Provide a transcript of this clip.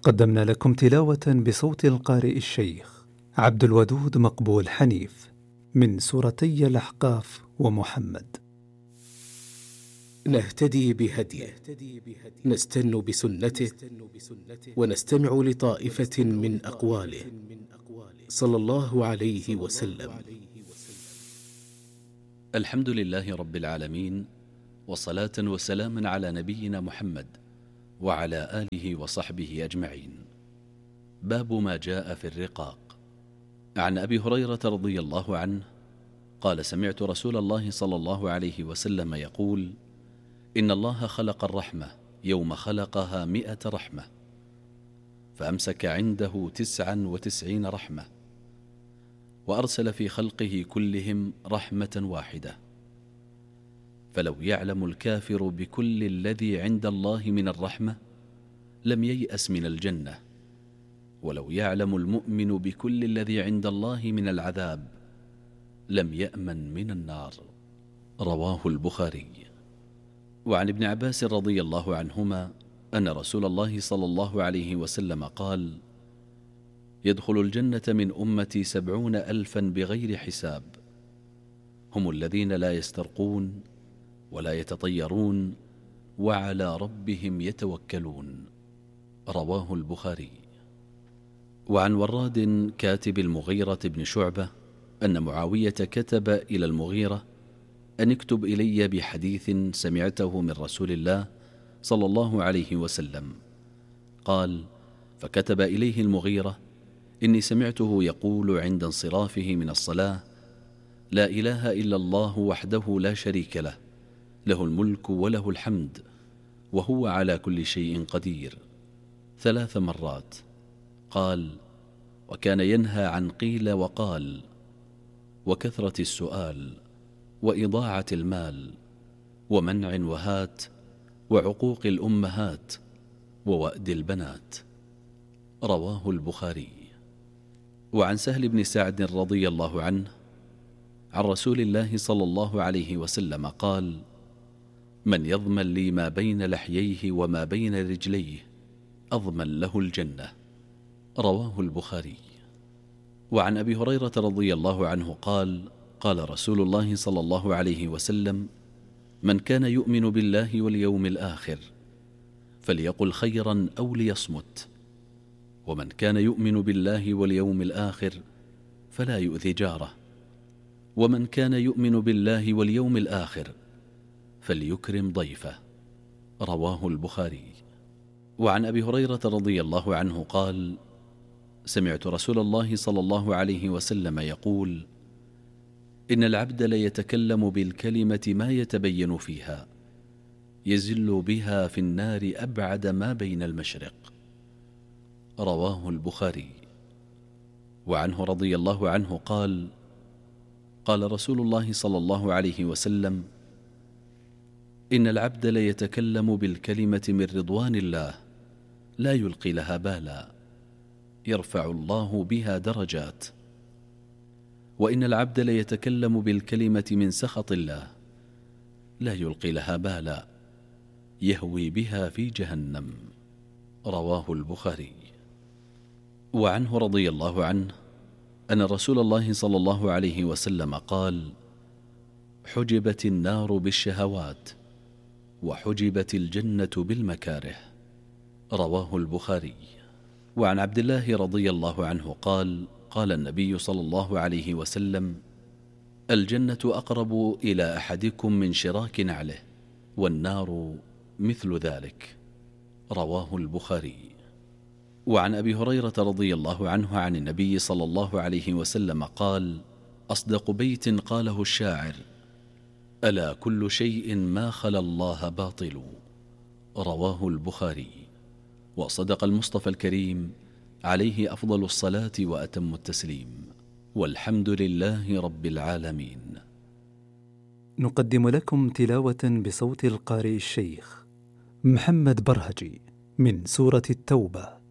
قدمنا لكم تلاوة بصوت القارئ الشيخ عبد الودود مقبول حنيف من سورتي الأحقاف ومحمد. نهتدي بهديه، نستن بسنته، ونستمع لطائفة من أقواله صلى الله عليه وسلم. الحمد لله رب العالمين، وصلاة وسلام على نبينا محمد وعلى آله وصحبه أجمعين. باب ما جاء في الرقاق. عن أبي هريرة رضي الله عنه قال: سمعت رسول الله صلى الله عليه وسلم يقول: إن الله خلق الرحمة يوم خلقها 100 رحمة، فأمسك عنده 99 رحمة، وأرسل في خلقه كلهم رحمة واحدة. فلو يعلم الكافر بكل الذي عند الله من الرحمة لم ييأس من الجنة، ولو يعلم المؤمن بكل الذي عند الله من العذاب لم يأمن من النار. رواه البخاري. وعن ابن عباس رضي الله عنهما أن رسول الله صلى الله عليه وسلم قال: يدخل الجنة من أمتي 70,000 بغير حساب، هم الذين لا يسترقون ولا يتطيرون وعلى ربهم يتوكلون. رواه البخاري. وعن وراد كاتب المغيرة بن شعبة أن معاوية كتب إلى المغيرة أن اكتب إلي بحديث سمعته من رسول الله صلى الله عليه وسلم. قال: فكتب إليه المغيرة: إني سمعته يقول عند انصرافه من الصلاة: لا إله إلا الله وحده لا شريك له، له الملك وله الحمد وهو على كل شيء قدير، 3 مرات. قال: وكان ينهى عن قيل وقال، وكثرة السؤال، وإضاعة المال، ومنع وهات، وعقوق الأمهات، ووأد البنات. رواه البخاري. وعن سهل بن سعد رضي الله عنه عن رسول الله صلى الله عليه وسلم قال: من يضمن لي ما بين لحييه وما بين رجليه أضمن له الجنة. رواه البخاري. وعن أبي هريرة رضي الله عنه قال: قال رسول الله صلى الله عليه وسلم: من كان يؤمن بالله واليوم الآخر فليقل خيرا أو ليصمت، ومن كان يؤمن بالله واليوم الآخر فلا يؤذي جاره، ومن كان يؤمن بالله واليوم الآخر فليكرم ضيفه. رواه البخاري. وعن أبي هريرة رضي الله عنه قال: سمعت رسول الله صلى الله عليه وسلم يقول: إن العبد ليتكلم بالكلمة ما يتبين فيها، يزل بها في النار أبعد ما بين المشرق. رواه البخاري. وعنه رضي الله عنه قال: قال رسول الله صلى الله عليه وسلم: إن العبد ليتكلم بالكلمة من رضوان الله لا يلقي لها بالا، يرفع الله بها درجات. وإن العبد ليتكلم بالكلمة من سخط الله لا يلقي لها بالا، يهوي بها في جهنم. رواه البخاري. وعنه رضي الله عنه أن رسول الله صلى الله عليه وسلم قال: حجبت النار بالشهوات، وحجبت الجنة بالمكاره. رواه البخاري. وعن عبد الله رضي الله عنه قال: قال النبي صلى الله عليه وسلم: الجنة أقرب إلى أحدكم من شراك نعله، والنار مثل ذلك. رواه البخاري. وعن أبي هريرة رضي الله عنه عن النبي صلى الله عليه وسلم قال: أصدق بيت قاله الشاعر: ألا كل شيء ما خلا الله باطل. رواه البخاري. وصدق المصطفى الكريم عليه أفضل الصلاة وأتم التسليم، والحمد لله رب العالمين. نقدم لكم تلاوة بصوت القارئ الشيخ محمد برهجي من سورة التوبة.